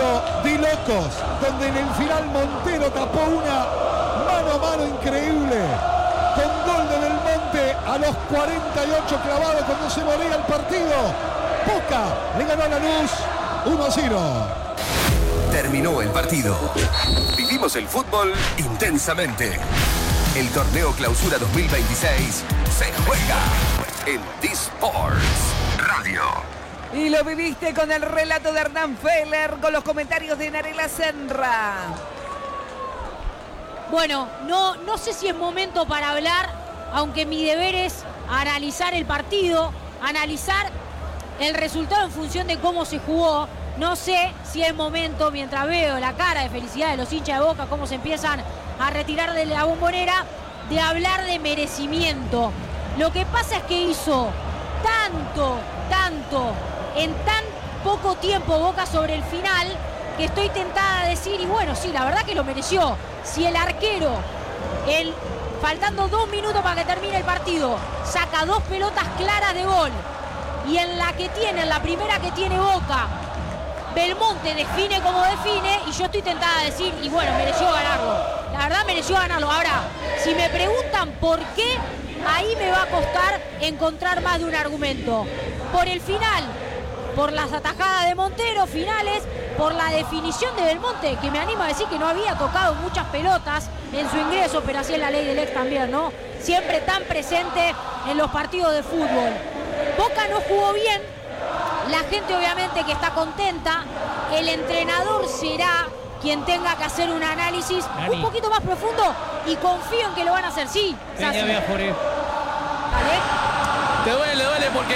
partido de locos, donde en el final Montero tapó una mano a mano increíble, con gol de Belmonte a los 48 clavados cuando se moría el partido. Boca le ganó a Lanús 1-0. Terminó el partido. Vivimos el fútbol intensamente. El torneo Clausura 2026 se juega en D-Sports Radio. Y lo viviste con el relato de Hernán Feller, con los comentarios de Narela Senra. Bueno, no sé si es momento para hablar, aunque mi deber es analizar el partido, analizar el resultado en función de cómo se jugó. No sé si es momento, mientras veo la cara de felicidad de los hinchas de Boca, cómo se empiezan a retirar de la Bombonera, de hablar de merecimiento. Lo que pasa es que hizo tanto, en tan poco tiempo Boca sobre el final, que estoy tentada a decir, y bueno, sí, la verdad que lo mereció. Si el arquero, faltando 2 minutos para que termine el partido, saca 2 pelotas claras de gol, y en la primera que tiene Boca, Belmonte define como define, y yo estoy tentada a decir, y bueno, mereció ganarlo. La verdad mereció ganarlo. Ahora, si me preguntan por qué, ahí me va a costar encontrar más de un argumento. Por el final, por las atajadas de Montero finales, por la definición de Belmonte, que me animo a decir que no había tocado muchas pelotas en su ingreso, pero así es la ley del ex también, ¿no? Siempre tan presente en los partidos de fútbol. Boca no jugó bien, la gente obviamente que está contenta, el entrenador será quien tenga que hacer un análisis un poquito más profundo, y confío en que lo van a hacer. Sí, Peña Biafore. ¿Vale? Te duele porque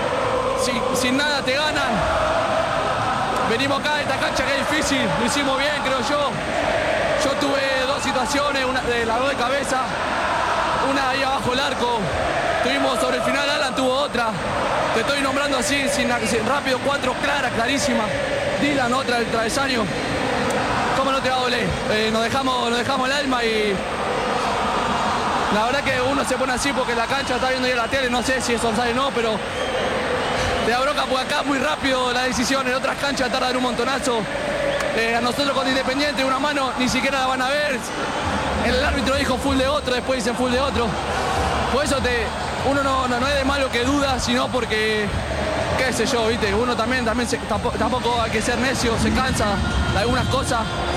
sin nada te ganan. Venimos acá de esta cancha que es difícil, lo hicimos bien, creo yo. Yo tuve 2 situaciones, una de las 2 de cabeza, una ahí abajo el arco. Tuvimos sobre el final, Alan tuvo otra. Te estoy nombrando así, sin rápido, 4 claras, clarísimas. Dylan, otra del travesaño. ¿Cómo no te va a doler? Nos dejamos el alma, y la verdad que uno se pone así porque la cancha está viendo ahí la tele, no sé si es offside o no, pero te da bronca porque acá muy rápido la decisión, en otras canchas tardan un montonazo. A nosotros con Independiente una mano ni siquiera la van a ver. El árbitro dijo full de otro, después dicen full de otro. Por eso uno no es de malo que duda, sino porque, qué sé yo, ¿viste? Uno también tampoco hay que ser necio, se cansa de algunas cosas.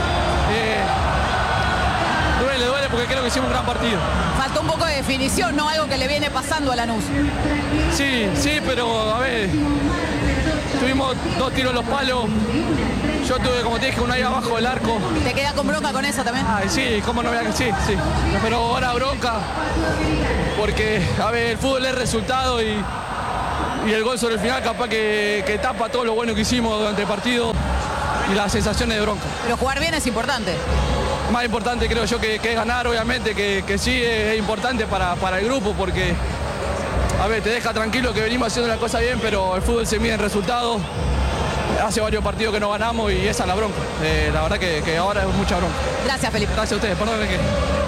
Duele porque creo que hicimos un gran partido. Faltó un poco de definición, ¿no? Algo que le viene pasando a Lanús. Sí, pero a ver, tuvimos 2 tiros en los palos. Yo tuve, como te dije, uno ahí abajo del arco. ¿Te queda con bronca con eso también? Ay, sí, cómo no voy a... Sí. Pero ahora bronca, porque, a ver, el fútbol es resultado, y el gol sobre el final capaz que tapa todo lo bueno que hicimos durante el partido y las sensaciones de bronca. Pero jugar bien es importante. Más importante creo yo que es ganar, obviamente, que sí es importante para el grupo, porque, a ver, te deja tranquilo que venimos haciendo la cosa bien, pero el fútbol se mide en resultados. Hace varios partidos que no ganamos y esa es la bronca. La verdad que ahora es mucha bronca. Gracias, Felipe. Gracias a ustedes, perdónenme que...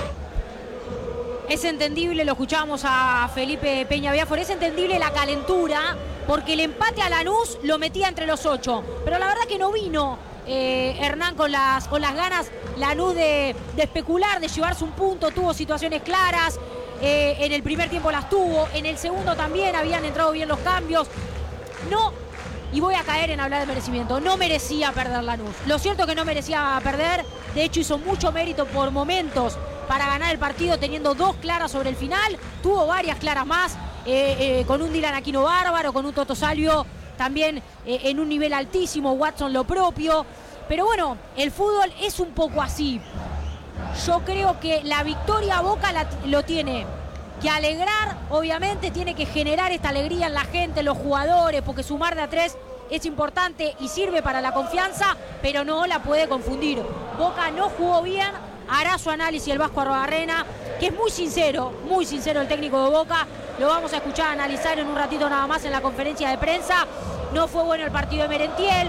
Es entendible, lo escuchábamos a Felipe Peña Biafore, es entendible la calentura, porque el empate a Lanús lo metía entre los 8. Pero la verdad que no vino Hernán con las ganas Lanús de especular, de llevarse un punto. Tuvo situaciones claras, en el primer tiempo las tuvo, en el segundo también habían entrado bien los cambios. No, y voy a caer en hablar de merecimiento, no merecía perder Lanús. Lo cierto es que no merecía perder, de hecho hizo mucho mérito por momentos para ganar el partido, teniendo 2 claras sobre el final, tuvo varias claras más, con un Dylan Aquino bárbaro, con un Toto Salvio también en un nivel altísimo, Watson lo propio, pero bueno, el fútbol es un poco así. Yo creo que la victoria Boca lo tiene que alegrar, obviamente tiene que generar esta alegría en la gente, en los jugadores, porque sumar de a 3 es importante y sirve para la confianza, pero no la puede confundir. Boca no jugó bien, hará su análisis el Vasco Arbarrena, que es muy sincero el técnico de Boca. Lo vamos a escuchar analizar en un ratito nada más en la conferencia de prensa. No fue bueno el partido de Merentiel.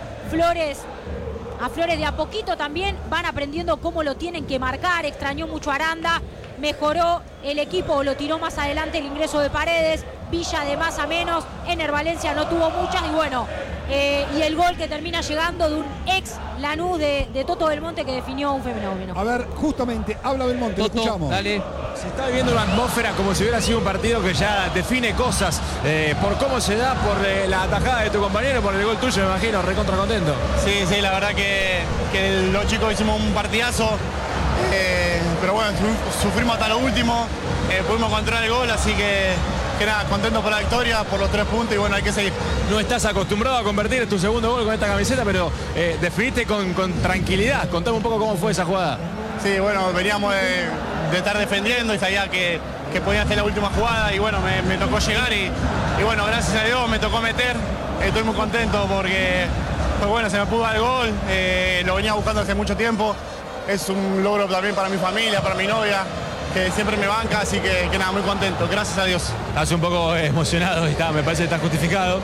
A Flores de a poquito también van aprendiendo cómo lo tienen que marcar. Extrañó mucho a Aranda, mejoró el equipo, lo tiró más adelante el ingreso de Paredes. Villa de más a menos, Ener Valencia no tuvo muchas, y bueno, y el gol que termina llegando de un ex Lanús de Toto Belmonte que definió un fenómeno. A ver, justamente, habla Belmonte, lo escuchamos. Dale. Se está viviendo una atmósfera como si hubiera sido un partido que ya define cosas por cómo se da, por la atajada de tu compañero, por el gol tuyo, me imagino, recontra contento. Sí, la verdad que los chicos hicimos un partidazo, pero bueno, sufrimos hasta lo último, pudimos encontrar el gol, así que nada, contento por la victoria, por los 3 puntos y bueno, hay que seguir. No estás acostumbrado a convertir tu segundo gol con esta camiseta, pero definiste con tranquilidad. Contame un poco cómo fue esa jugada. Sí, bueno, veníamos de estar defendiendo y sabía que podía hacer la última jugada y bueno, me tocó llegar y bueno, gracias a Dios me tocó meter. Estoy muy contento porque pues bueno, se me pudo dar el gol, lo venía buscando hace mucho tiempo. Es un logro también para mi familia, para mi novia, que siempre me banca, así que nada, muy contento, gracias a Dios. Estás un poco emocionado, me parece que está justificado.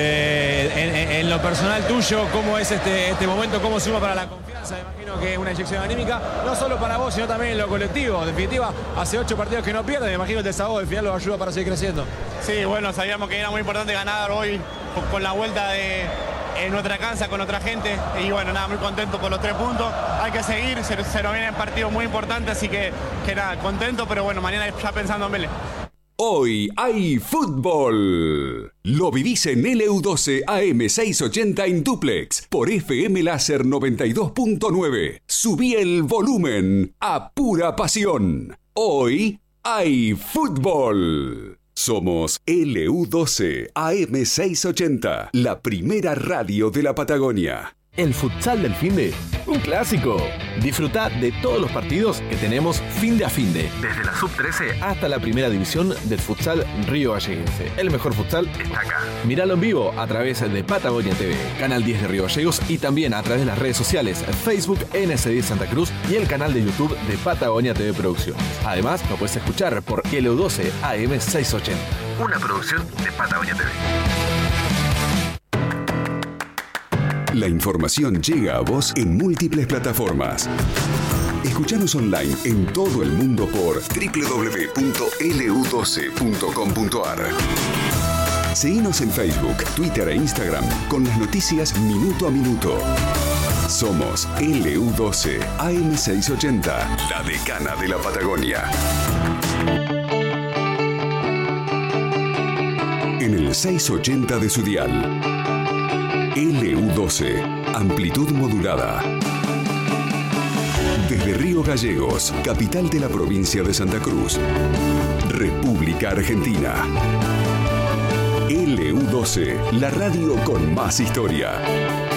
En lo personal tuyo, ¿cómo es este momento? ¿Cómo suma para la confianza? Me imagino que es una inyección anímica, no solo para vos, sino también en lo colectivo. En definitiva, hace 8 partidos que no pierden, me imagino el desahogo del final lo ayuda para seguir creciendo. Sí, bueno, sabíamos que era muy importante ganar hoy con la vuelta en nuestra casa, con otra gente, y bueno, nada, muy contento por los 3 puntos. Hay que seguir, se nos vienen partidos muy importantes, así que nada, contento, pero bueno, mañana ya pensando en Vélez. Hoy hay fútbol. Lo vivís en LU12 AM680 en duplex por FM Láser 92.9. Subí el volumen a pura pasión. Hoy hay fútbol. Somos LU12 AM680, la primera radio de la Patagonia. El futsal del finde, un clásico. Disfrutá de todos los partidos que tenemos finde a finde. Desde la sub-13 hasta la primera división del futsal Río Galleguense. El mejor futsal está acá. Míralo en vivo a través de Patagonia TV, Canal 10 de Río Gallegos y también a través de las redes sociales Facebook NS10 Santa Cruz y el canal de YouTube de Patagonia TV Producciones. Además, lo puedes escuchar por LU12 AM680. Una producción de Patagonia TV. La información llega a vos en múltiples plataformas. Escuchanos online en todo el mundo por www.lu12.com.ar. Seguinos en Facebook, Twitter e Instagram con las noticias minuto a minuto. Somos LU12 AM680, la decana de la Patagonia. En el 680 de su dial. LU12, amplitud modulada. Desde Río Gallegos, capital de la provincia de Santa Cruz, República Argentina. LU12, la radio con más historia.